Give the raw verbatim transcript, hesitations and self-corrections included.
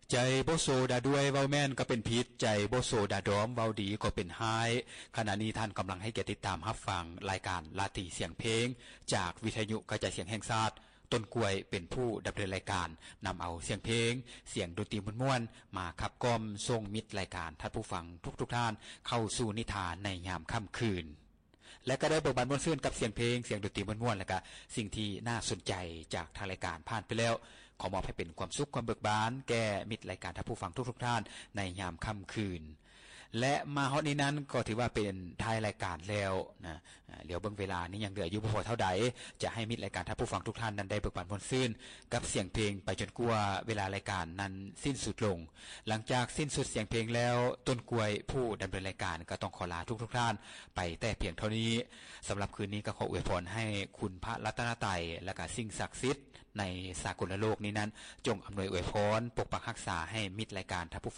ใจบ่โซดาด้วยเว้าแม่นก็เป็นพิษใจบ่โซดาดอมเว้าดีก็เป็นหายขณะนี้ท่านกำลังให้เกียรติติดตามรับฟังรายการลาตรีเสียงเพลงจากวิทยุกระจายเสียงแห่งชาติต้นกล้วยเป็นผู้ดำเนินรายการนำเอาเสียงเพลงเสียงดนตรีม่วนๆมาขับกล่อมส่งมิตรรายการท่านผู้ฟังทุกๆท่านเข้าสู่นิทานในยามค่ำคืนและก็ได้เบิกบานม่วนซื่นกับเสียงเพลงเสียงดนตรีม่วนๆแล้วก็สิ่งที่น่าสนใจจากทางรายการผ่านไปแล้วขอมอบให้เป็นความสุขความเบิกบานแก่มิตรรายการท่านผู้ฟังทุกๆท่านในยามค่ำคืนและมาฮอดนี้นั้นก็ถือว่าเป็นท้ายรายการแล้วนะเดี๋ยวเบิ่งเวลานี้ยังเหลืออยู่บ่พอเท่าใดจะให้มิตรรายการท่านผู้ฟังทุกท่านนั้นได้เบิกบานม่วนซื่นกับเสียงเพลงไปจนกว่าเวลารายการนั้นสิ้นสุดลงหลังจากสิ้นสุดเสียงเพลงแล้วต้นกล้วยผู้ดำเนินรายการก็ต้องขอลาทุกๆท่านไปแต่เพียงเท่านี้สำหรับคืนนี้ก็ขออวยพรให้คุณพระรัตนตรัยและก็สิ่งศักดิ์สิทธิ์ในสากลโลกนี้นั้นจงอำนวยอวยพรปกปักรักษาให้มิตรรายการท่านผู้